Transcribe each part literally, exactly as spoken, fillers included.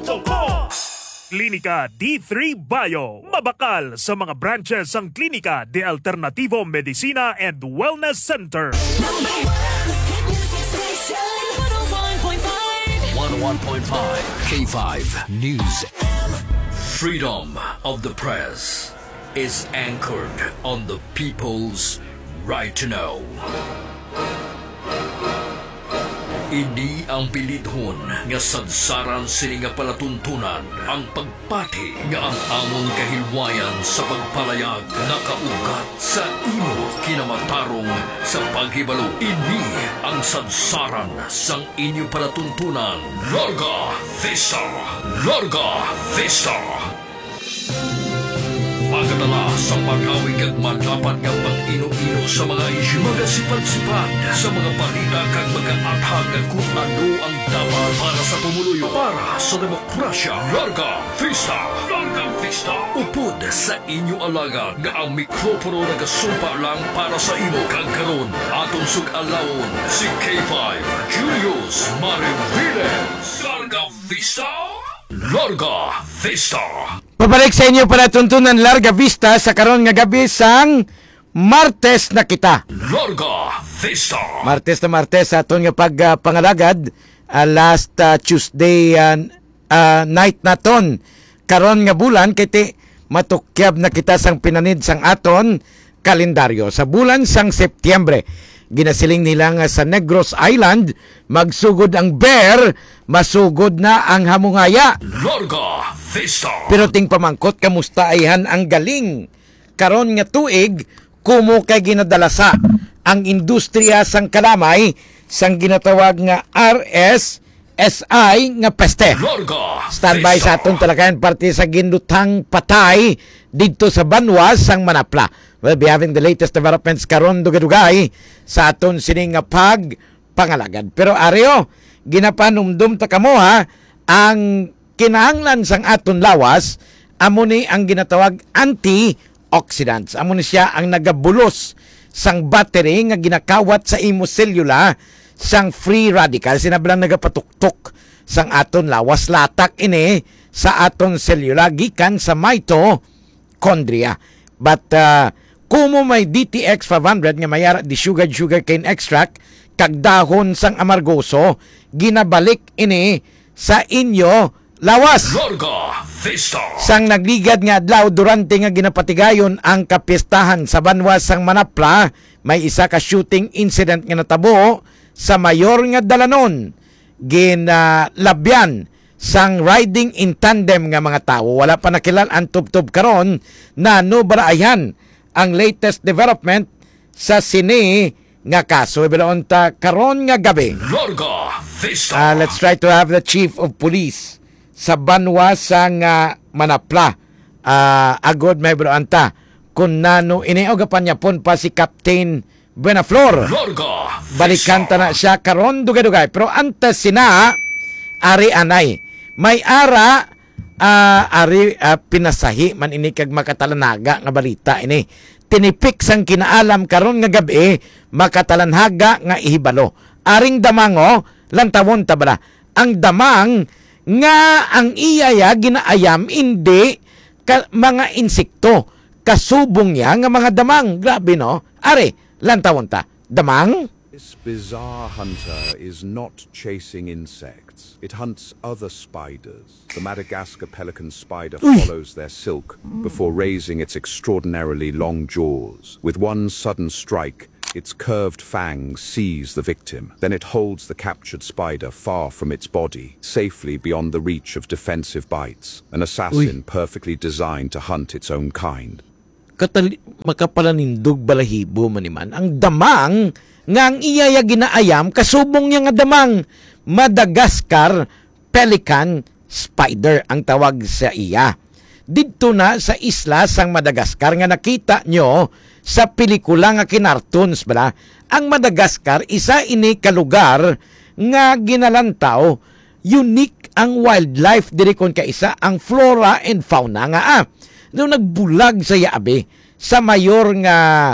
kwento ko. Klinika D three Bio. Mabakal sa mga branches ang Klinika de Alternativo Medicina and Wellness Center. Number one, hit music station, one oh one point five. one oh one point five K five News. Freedom of the press is anchored on the people's right to know. Ini ang pilidhon nga sadsaran sini nga palatuntunan ang pagpati nga ang amon kahilwayan sa pagpalayag nakaugat sa imo kinamatarong sa paghibalo. Ini ang sadsaran sang inyo palatuntunan. Larga Vista! Larga Vista! Pagkatala sa pag-awig at malapat ng pag-ino-ino sa mga isyu, magasipad-sipad sa mga balita kag mag-aatag kung ano ang dapat para sa pumuluyo, para sa demokrasya. Larga Vista! Larga Vista! Upod sa inyo alagad nga ang mikropono nagasumpa lang para sa imo kag karon atong sug-alawon si K five Julius Mariviles. Larga Vista! Larga Vista! Pabalik sa inyo para tuntunan Larga Vista sa karon nga gabi sang Martes na kita. Larga Vista. Martes na Martes sa aton nga pagpangalagad uh, last uh, Tuesday uh, uh, night naton. Karon nga bulan kay ti matukyab na kita sang pinanid sang aton kalendaryo sa bulan sang Setyembre. Ginasiling nila nga sa Negros Island magsugod ang bear, masugod na ang hamungaya. Larga Vista. Pero ting pamangkot kamusta ayhan ang galing. Karon nga tuig kumo kay ginadalasa ang industriya sang kalamay sang ginatawag nga R S S I nga peste. Larga Standby Vista. sa aton talakayan parte sa ginlutang patay dito sa Banwas sang Manapla. We'll be having the latest developments karon dugay-dugay sa aton sining nga pag pangalagad. Pero areo, ginapanumdum ta kamo ha, ang kinahanglan sang aton lawas amo ni ang ginatawag antioxidants. Amo ni siya ang nagabulos sang battery nga ginakawat sa imo selula sang free radical. Sinablang nagapatuktok sang aton lawas latak ini sa aton selula gikan sa mitochondria. But uh, kumo may D T X five hundred nga mayara di sugar sugar cane extract kag dahon sang amargoso ginabalik ini sa inyo lawas. Larga Vista. Sang nagligad nga adlaw durante nga ginapatigayon ang kapistahan sa Banwas sang Manapla, may isa ka shooting incident nga natabo sa mayor nga dalanon. Ginalabyan sang riding in tandem nga mga tawo. Wala pa nakilal ang tub-tub karon na no baraayan ang latest development sa sini nga kaso. Ibilaon ta karon nga gabi. Larga Vista. Uh, let's try to have the chief of police sa Banwas sang uh, Manapla. Uh, agod may ibilaon ta kung nano iniugapan niya pon pa si Captain Buenaflor. Larga Vista. Balikan ta na siya karon dugay-dugay. Pero antes sina ari anay may ara uh, ari uh, pinasahi man ini kag makatalanaga nga balita ini. Tinipik sang kinaalam karon nga gabi makatalanaga nga ihibalo. Aring damango lantawon ta bala. Ang damang nga ang iyaya ginaayam hindi ka, mga insekto. Kasubong niya nga mga damang. Grabe no? Ari lantawon ta. Damang? This bizarre hunter is not chasing insects. It hunts other spiders. The Madagascar pelican spider follows their silk before raising its extraordinarily long jaws. With one sudden strike, its curved fangs seize the victim. Then it holds the captured spider far from its body, safely beyond the reach of defensive bites. An assassin perfectly designed to hunt its own kind. Katali, makapalanindog balahibo man man ang damang nga ang iyaya ginaayam kasubong niya nga damang Madagascar pelican spider ang tawag sa iya. Dito na sa isla sang Madagascar nga nakita nyo sa pelikula nga kinartoons bala. Ang Madagascar isa ini ka lugar nga ginalantaw unique ang wildlife diri kon kaisa ang flora and fauna nga ah. Nung nagbulag sa yaabi sa mayor nga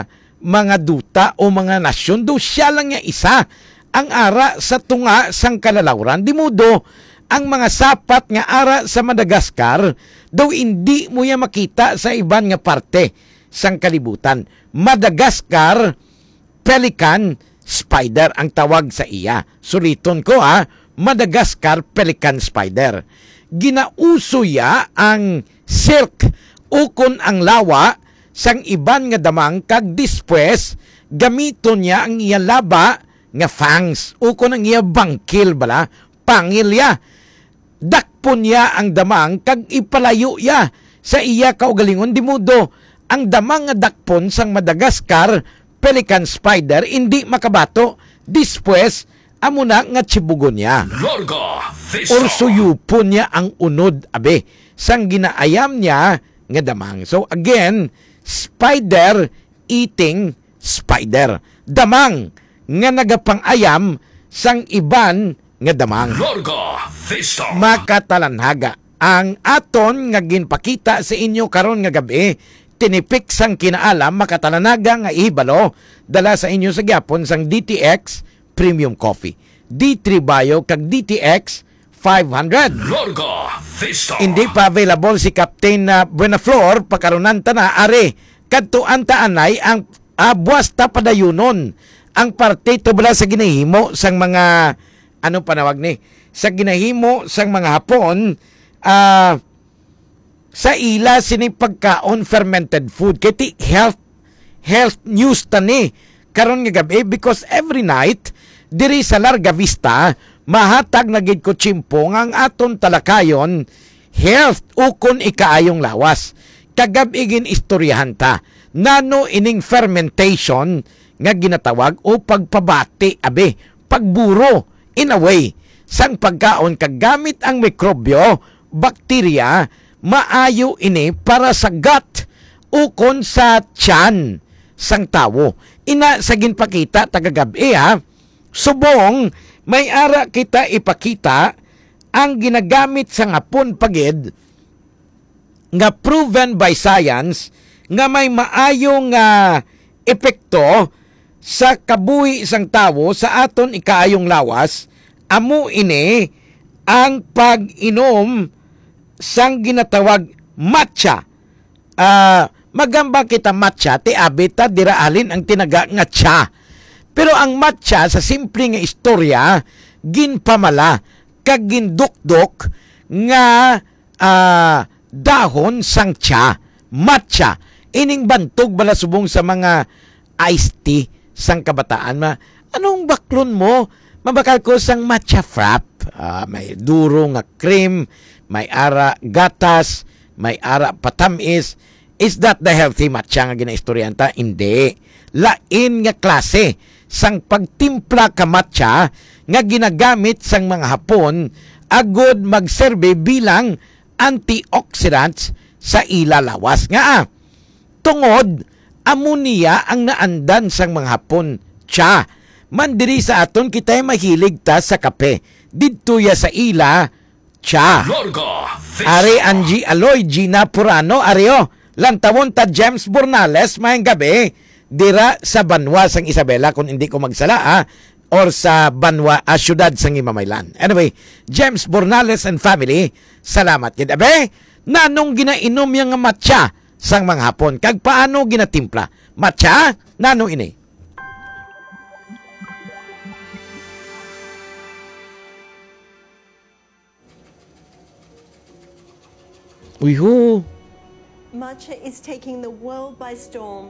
mga duta o mga nasyon, do siya lang nga isa ang ara sa tunga sang kalalawran. Di mo do ang mga sapat nga ara sa Madagascar daw hindi mo ya makita sa iban nga parte sang kalibutan. Madagascar pelican spider ang tawag sa iya. Suliton ko ha, Madagascar pelican spider. Ginauso ya ang silk ukon ang lawa sang iban nga damang kag dispwes gamiton niya ang iya laba nga fangs ukon ang iya bangkil bala pangilya. Dakpon niya ang damang kag ipalayo ya sa iya kaugalingon di mudo ang damang nga dakpon sang Madagascar pelican spider hindi makabato dispwes amo na nga chibugon niya or suyupon niya ang unod abe sang ginaayam niya nga damang. So again, spider eating spider, damang nga nagapangayam sang iban nga damang. Makatalanhaga ang aton nga ginpakita sa inyo karon nga gabi, tinipik sang kinaalam makatalanhaga nga ihibalo dala sa inyo sa gyapon sang D T X Premium Coffee, D three Bio kag D T X five hundred. Hindi pa available si Captain uh, Buenaflor pagkarunan ta na are kadtuan ta anay ang uh, buwas ta padayunon ang parte to bala sa ginahimo sang mga ano panawag ni sa ginahimo sang mga Hapon uh, sa ila sini pagkaon fermented food kiti health health news tani karon nga gabi because every night diri sa Larga Vista mahatag na gid ko chimpong ang aton talakayon health ukon ikaayong lawas. Kagabi gin istoryahan ta nano ining fermentation nga ginatawag o pagpabati abe pagburo in a way sang pagkaon kagamit ang mikrobyo bakterya maayo ini para sa gut ukon sa tiyan sang tawo. Ina sa ginpakita tagagabi ha subong may ara kita ipakita ang ginagamit sa ngapon pagid nga proven by science nga may maayong uh, epekto sa kabuhi sang tawo sa aton ikaayong lawas. Amo ini ang pag-inom sang ginatawag matcha. Uh, magamba kita matcha ti abita diraalin ang tinaga nga cha. Pero ang matcha sa simple nga istorya ginpamala kag gindukdok nga uh, dahon sang cha, matcha. Ining bantog bala subong sa mga iced tea sang kabataan ma. Anong baklon mo? Mabakal ko sang matcha frap. Uh, may duro nga cream, may ara gatas, may ara patamis. Is that the healthy matcha nga ginaistoryanta? Hindi. Lain nga klase sang pagtimpla ka matcha nga ginagamit sang mga Hapon agod magserbe bilang antioxidants sa ila lawas nga ah. Tungod ammonia ang naandan sang mga Hapon cha. Mandiri sa aton kitay mahilig ta sa kape. Didto ya sa ila cha. Are Angie Aloy, Gina Purano, areo lantawon ta James Bornales mayang gabi dira sa Banwa sang Isabela kung hindi ko magsala ah, or sa Banwa uh, syudad sang Imamaylan. Anyway, James Bornales and family, salamat kid abe nanong ginainom yang matcha sang mga Hapon kag paano ginatimpla matcha nano ini. Uyho. Matcha is taking the world by storm.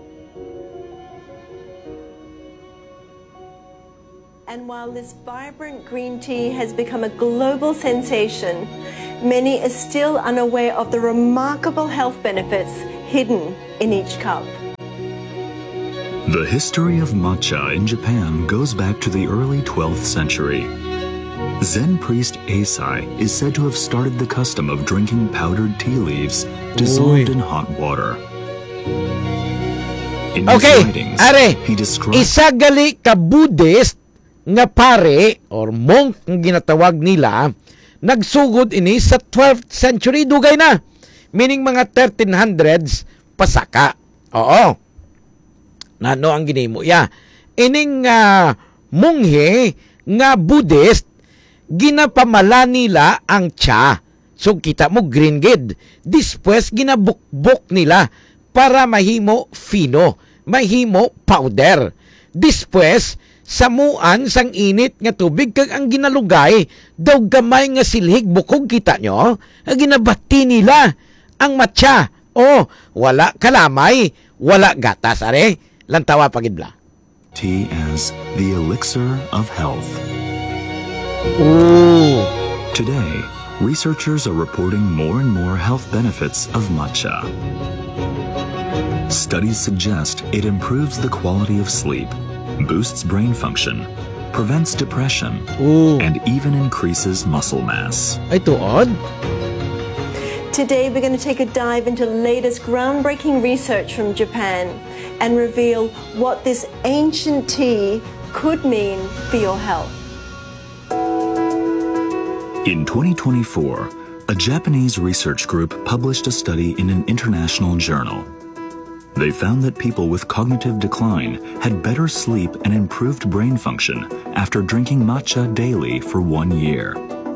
And while this vibrant green tea has become a global sensation, many are still unaware of the remarkable health benefits hidden in each cup. The history of matcha in Japan goes back to the early twelfth century. Zen priest Eisai is said to have started the custom of drinking powdered tea leaves dissolved Uy. in hot water. In okay, his writings, are, he described isa gali ka Buddhist nga pare or monk ang ginatawag nila, nagsugod ini sa twelfth century, dugay na. Meaning mga thirteen hundreds pasaka. Oo. Nano ang ginimo ya. Ining uh, monghe nga Buddhist ginapamala nila ang tsa. So kita mo green gid. Dispwes ginabukbok nila para mahimo fino, mahimo powder. Dispwes samuan sang init nga tubig kag ang ginalugay daw gamay nga silhig bukog kita nyo. Ginabati nila ang matcha. Oh, wala kalamay, wala gatas are. Lantawa pagidla. Tea as the elixir of health. Ooh. Today, researchers are reporting more and more health benefits of matcha. Studies suggest it improves the quality of sleep, boosts brain function, prevents depression, Ooh. and even increases muscle mass. Ay tuod. Today, we're going to take a dive into the latest groundbreaking research from Japan and reveal what this ancient tea could mean for your health. In twenty twenty-four, a Japanese research group published a study in an international journal. They found that people with cognitive decline had better sleep and improved brain function after drinking matcha daily for one year.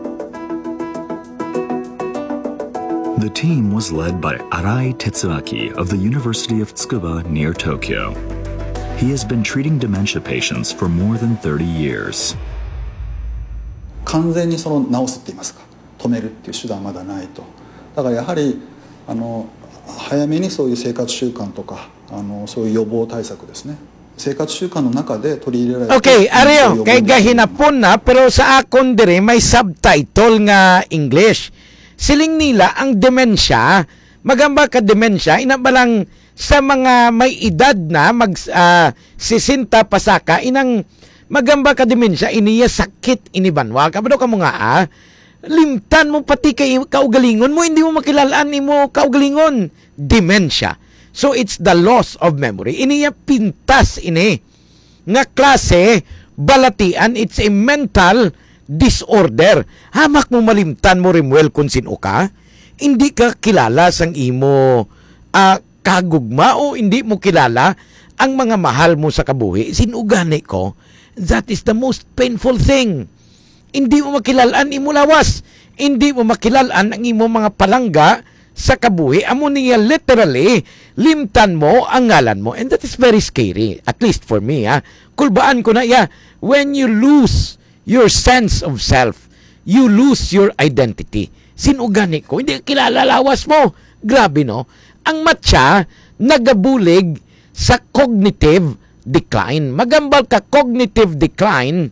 The team was led by Arai Tetsuaki of the University of Tsukuba near Tokyo. He has been treating dementia patients for more than thirty years. 完全にその治すって言いますか、止めるっていう手段はまだないと。だからやはりあの早めにそういう生活習慣とかあのそういう予防対策ですね。生活習慣の中で取り入れられる。 Okay, ariyo, kay gahinapon na pero sa akon dire may subtitle nga English. Siling nila ang demensya, magamba ka demensya, inabalang sa mga may edad na mag uh, sisinta pasaka inang magamba ka demensya iniya sakit inibanwa kabado ka mo nga ah, limtan mo pati kay kaugalingon mo, hindi mo makilalaan mo kaugalingon, demensya. So it's the loss of memory. Iniya pintas ini nga klase balatian, it's a mental disorder. Hamak mo malimtan mo rimwel kung sino ka, hindi ka kilala sang imo uh, kagugma o hindi mo kilala ang mga mahal mo sa kabuhi. Sinugani ko, that is the most painful thing. Hindi mo makilalaan imo lawas, hindi mo makilalaan ang imo mga palangga sa kabuhi. Amo niya literally limtan mo ang ngalan mo, and that is very scary, at least for me ha. Kulbaan ko na ya, when you lose your sense of self, you lose your identity. Sinugani ko, hindi kilala lawas mo. Grabe no. Ang matcha nagabulig sa cognitive decline. Magambal ka cognitive decline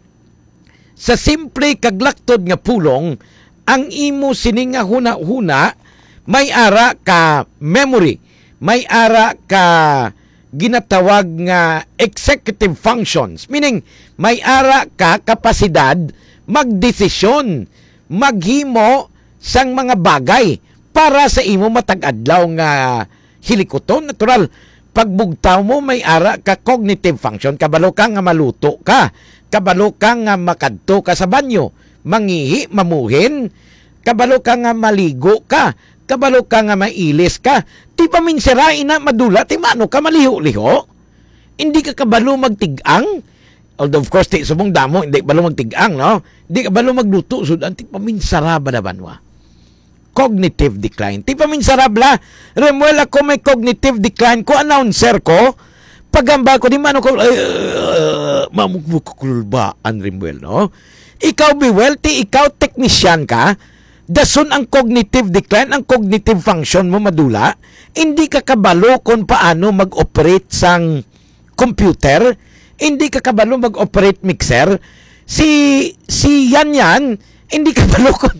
sa simple kaglaktod nga pulong, ang imo sininga huna-huna, may ara ka memory, may ara ka ginatawag nga executive functions, meaning may ara ka kapasidad magdesisyon, maghimo sang mga bagay para sa imo matag-adlaw nga hilikoton. Natural, pagbugtaw mo may ara ka cognitive function, kabalo ka nga maluto ka, kabalo ka nga makadto ka sa banyo, mangihi, mamuhin, kabalo ka nga maligo ka, kabalo ka nga mailis ka, ti paminsirain na madula, ti mano ka maliho-liho, hindi ka kabalo magtigang, although of course ti subong damo, hindi kabalo magtigang, no? Hindi kabalo magluto, so ti paminsara ba na banwa? Cognitive decline. Ti paminsarabla, remuel ako may cognitive decline ko, announcer ko, pagamba ko, di mano ko, uh, uh, mamukmukulbaan remuel, no? Ikaw biwel, ti ikaw technician ka, dason ang cognitive decline, ang cognitive function mo madula, hindi ka kabalo kung paano mag-operate sang computer, hindi ka kabalo mag-operate mixer, si si yan yan, hindi ka kabalo kung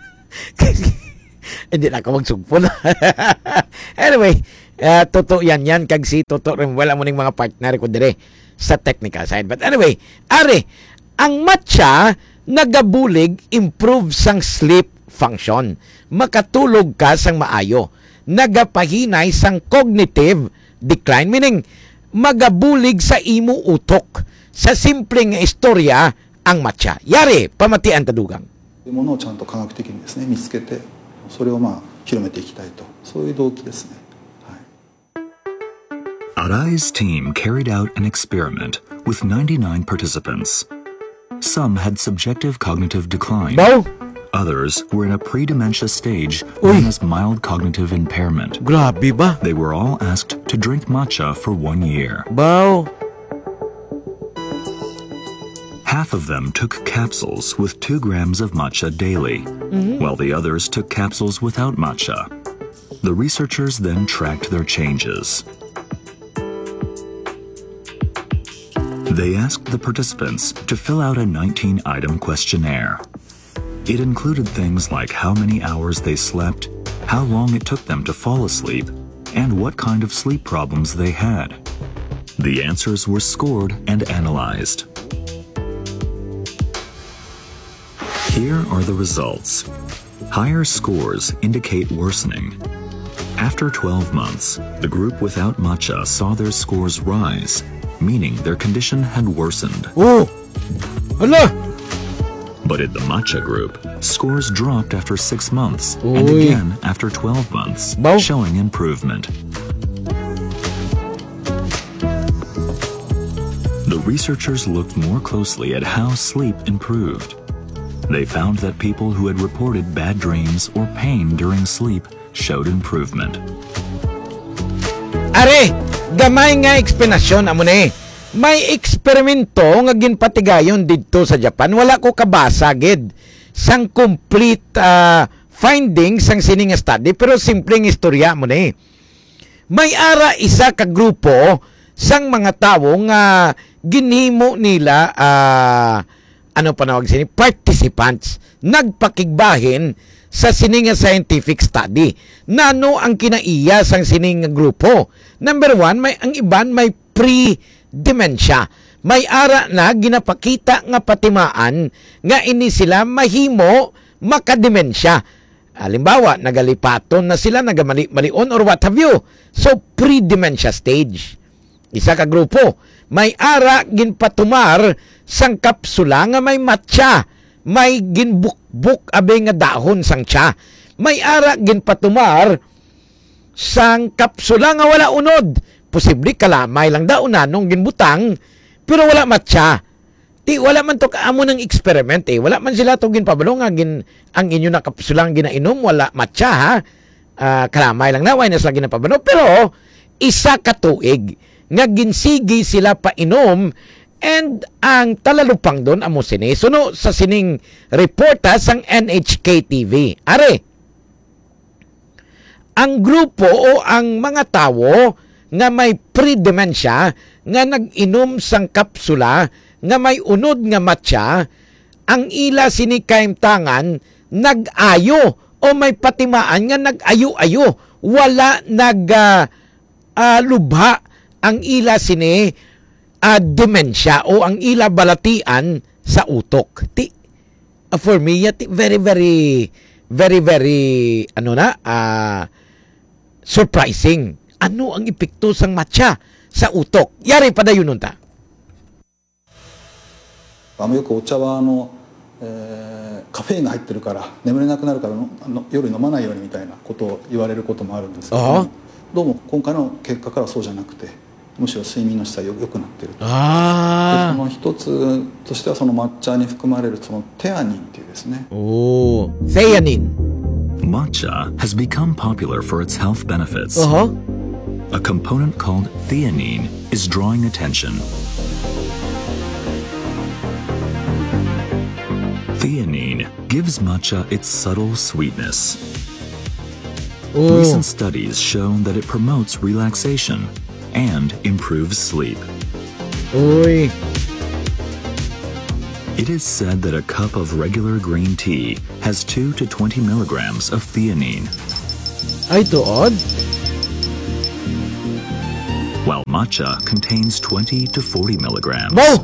hindi na ako magsugpo na. Anyway, uh, totoo yan yan, kag si totoo rin, wala mo ning mga partner ko dire sa technical side. But anyway, are, ang matcha nagabulig improve sang sleep function. Makatulog ka sang maayo. Nagapahinay sang cognitive decline, meaning magabulig sa imo utok. Sa simpleng istorya ang matcha. Yari, pamatian tadugang. いうものをちゃんと科学的にですね見つけて、それをまあ広めていきたいと、そういう動機ですね。 Arai's team carried out an experiment with ninety-nine participants. Some had subjective cognitive decline. Baw! Others were in a pre-dementia stage Uy. known as mild cognitive impairment. Grabe ba? They were all asked to drink matcha for one year. Baw! Half of them took capsules with two grams of matcha daily, while the others took capsules without matcha. The researchers then tracked their changes. They asked the participants to fill out a nineteen item questionnaire. It included things like how many hours they slept, how long it took them to fall asleep, and what kind of sleep problems they had. The answers were scored and analyzed. Here are the results. Higher scores indicate worsening. After twelve months, the group without matcha saw their scores rise, meaning their condition had worsened. Oh! Hala! But in the matcha group, scores dropped after six months and Uy. again after twelve months, Baw. showing improvement. The researchers looked more closely at how sleep improved. They found that people who had reported bad dreams or pain during sleep showed improvement. Are, gamay nga eksplanasyon amo ni. May eksperimento nga ginpatigayon didto sa Japan. Wala ko kabasa gid sang complete uh, findings sang sining nga study, pero simpleng istorya mo ni. May ara isa ka grupo sang mga tawo nga ginhimo nila uh, ano panawag sini participants nagpakigbahin sa sining nga scientific study. Nano ang kinaiya sang sining nga grupo? Number one, may ang iban may pre-dementia. May ara na ginapakita nga patimaan nga ini sila mahimo makademensya. Halimbawa, nagalipaton na sila, nagamali-malion or what have you. So, pre-dementia stage. Isa ka grupo, may ara ginpatumar sang kapsula nga may matcha. May ginbukbuk abe nga dahon sang tsa. May ara ginpatumar sang kapsula nga wala unod. Posible kalamay lang daw na nung ginbutang, pero wala matcha. Ti wala man to kaamo ng experiment eh. Wala man sila to ginpabalo nga gin ang inyo na kapsulang ginainom wala matcha ha. Uh, kalamay lang na way na sila ginapabalo, pero isa ka tuig nga ginsigi sila painom. And ang talalupang doon amo sini suno sa sining reporta sang N H K T V. Are, ang grupo o ang mga tawo nga may pre-dementia nga nag-inom sang kapsula nga may unod nga matcha, ang ila sini kaimtangan nag-ayo o may patimaan nga nag-ayo-ayo, wala nag uh, uh, lubha ang ila sini Uh, demensya o ang ila balatian sa utok. Ti, uh, for me, ti, very, very, very, very, ano na, uh, surprising. Ano ang epekto sang matcha sa utok? Yari pa dayon nun ta. あのよくお茶はあの、えー、カフェインが入ってるから眠れなくなるからのの夜飲まないようにみたいなことを言われることもあるんですけども、どうも今回の結果からはそうじゃなくて、むしろ睡眠の質は良くなっていると。 あでその一つとしてはその抹茶に含まれるそのテアニンっていうですね。 おお、テアニン。 Matcha has become popular for its health benefits. Uh-huh. A component called theanine is drawing attention. Theanine gives matcha its subtle sweetness. Oh. Recent studies show that it promotes relaxation and improves sleep. Uy. It is said that a cup of regular green tea has two to twenty milligrams of theanine, Ay, tuod. while matcha contains twenty to forty milligrams. Bo!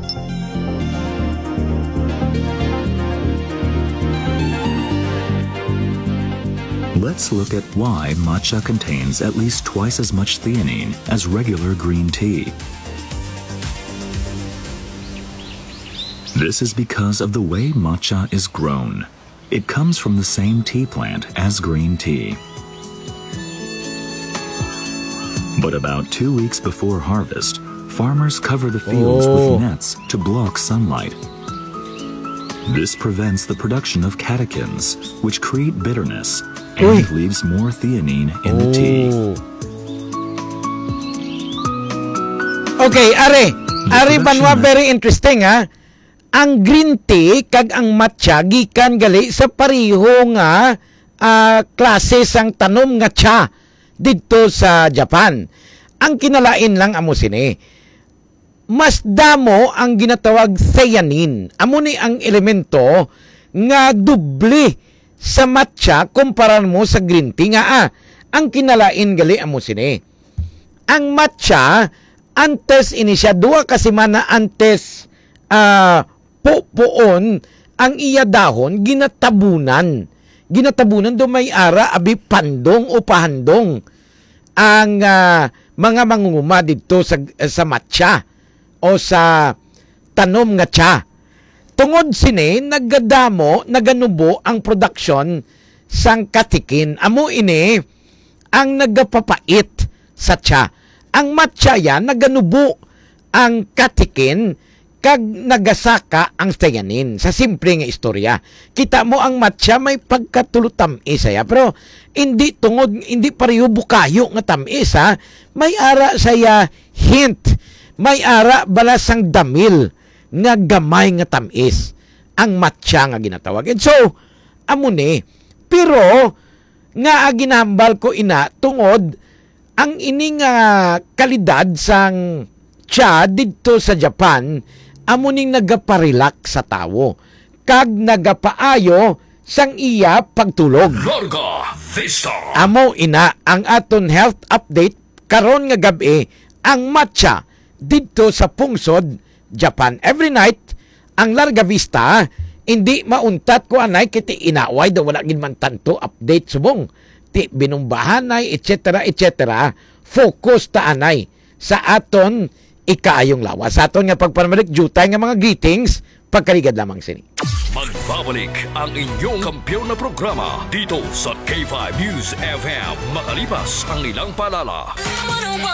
Let's look at why matcha contains at least twice as much theanine as regular green tea. This is because of the way matcha is grown. It comes from the same tea plant as green tea. But about two weeks before harvest, farmers cover the fields Oh. with nets to block sunlight. This prevents the production of catechins, which create bitterness Uy. and leaves more theanine in the tea. Okay, are. Are production banwa na- very interesting ha. Ang green tea kag ang matcha gikan gali sa pareho nga ah, klase sang tanom nga cha didto sa Japan. Ang kinalain lang amo sini. Mas damo ang ginatawag theanine. Amo ni ang elemento nga doble sa matcha kumpara mo sa green tea nga ah. Ang kinalain gali amo sini. Ang matcha antes ini siya duwa kasi mana antes ah pupuon ang iya dahon ginatabunan. Ginatabunan do may ara abi pandong o pahandong ang ah, mga mangunguma dito sa sa matcha o sa tanom nga cha. Tungod sini naggadamo naganubo ang production sang katikin. Amo ini ang nagapapait sa cha. Ang matcha yan naganubo ang katikin kag nagasaka ang theanine. Sa simple nga istorya. Kita mo ang matcha may pagkatulutamis saya. Pero hindi tungod, hindi pareho bukayo nga tamis ha. May ara saya hint. May ara balasang damil nga gamay nga tamis. Ang matcha nga ginatawag. And so, amo ni. Pero, nga ginambal ko ina tungod ang ining uh, kalidad sang cha dito sa Japan amo ning nagaparelax sa tawo kag nagapaayo sang iya pagtulog. Larga Vista. Amo ina ang aton health update karon nga gabi ang matcha dito sa Pungsod, Japan. Every night ang Larga Vista hindi mauntat ko anay kiti inaway daw wala gid man tanto update subong ti binumbahanay et cetera et cetera. Focus ta anay sa aton ikaayong lawas. Sa aton nga pagpanamarik jutay nga mga greetings pagkaligad lamang sini. Magbabalik ang inyong kampiyon na programa dito sa K five News F M makalipas ang ilang paalala. one oh one